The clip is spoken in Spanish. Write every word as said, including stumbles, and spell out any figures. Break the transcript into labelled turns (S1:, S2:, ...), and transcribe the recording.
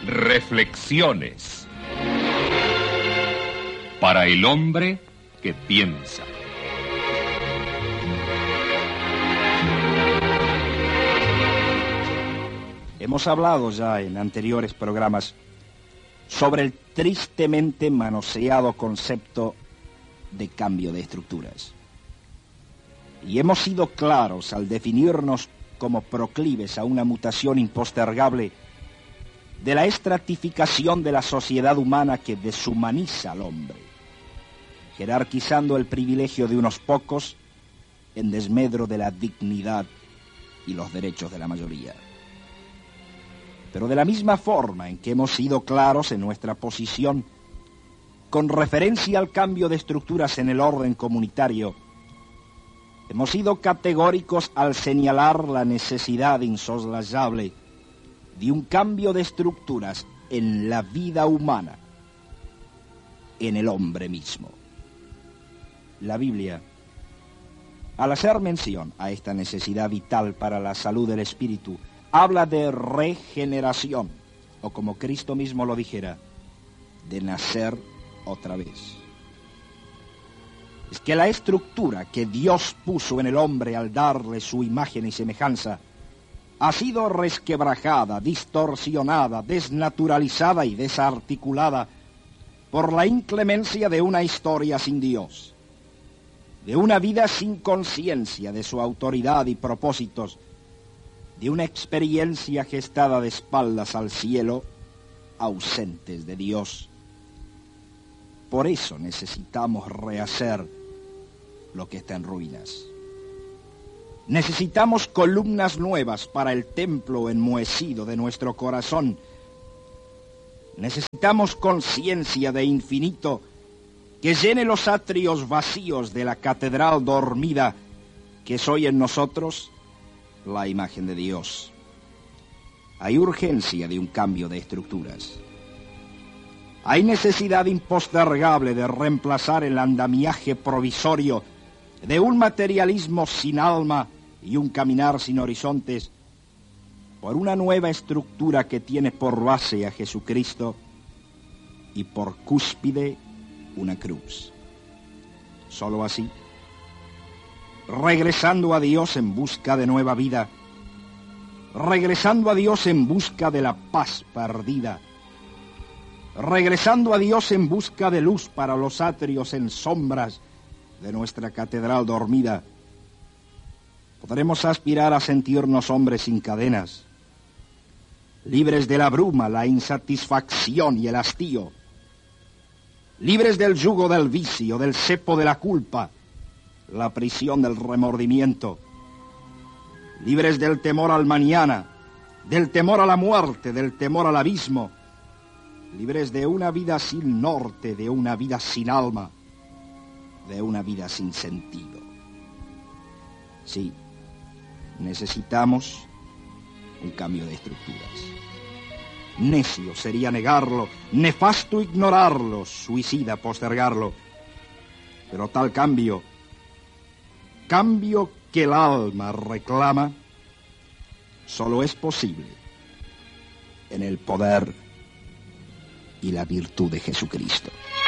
S1: Reflexiones para el hombre que piensa.
S2: Hemos hablado ya en anteriores programas sobre el tristemente manoseado concepto de cambio de estructuras. Y hemos sido claros al definirnos como proclives a una mutación impostergable de la estratificación de la sociedad humana que deshumaniza al hombre, jerarquizando el privilegio de unos pocos en desmedro de la dignidad y los derechos de la mayoría. Pero de la misma forma en que hemos sido claros en nuestra posición con referencia al cambio de estructuras en el orden comunitario, hemos sido categóricos al señalar la necesidad insoslayable de un cambio de estructuras en la vida humana, en el hombre mismo. La Biblia, al hacer mención a esta necesidad vital para la salud del espíritu, habla de regeneración, o como Cristo mismo lo dijera, de nacer otra vez. Es que la estructura que Dios puso en el hombre al darle su imagen y semejanza ha sido resquebrajada, distorsionada, desnaturalizada y desarticulada por la inclemencia de una historia sin Dios, de una vida sin conciencia de su autoridad y propósitos, de una experiencia gestada de espaldas al cielo, ausentes de Dios. Por eso necesitamos rehacer lo que está en ruinas. Necesitamos columnas nuevas para el templo enmohecido de nuestro corazón. Necesitamos conciencia de infinito que llene los atrios vacíos de la catedral dormida que es hoy en nosotros la imagen de Dios. Hay urgencia de un cambio de estructuras. Hay necesidad impostergable de reemplazar el andamiaje provisorio de un materialismo sin alma y un caminar sin horizontes por una nueva estructura que tiene por base a Jesucristo y por cúspide una cruz. Solo así, regresando a Dios en busca de nueva vida, regresando a Dios en busca de la paz perdida, regresando a Dios en busca de luz para los atrios en sombras de nuestra catedral dormida, podremos aspirar a sentirnos hombres sin cadenas, libres de la bruma, la insatisfacción y el hastío, libres del yugo del vicio, del cepo de la culpa, la prisión del remordimiento, libres del temor al mañana, del temor a la muerte, del temor al abismo, libres de una vida sin norte, de una vida sin alma, de una vida sin sentido. Sí, necesitamos un cambio de estructuras. Necio sería negarlo, nefasto ignorarlo, suicida postergarlo. Pero tal cambio, cambio que el alma reclama, solo es posible en el poder y la virtud de Jesucristo.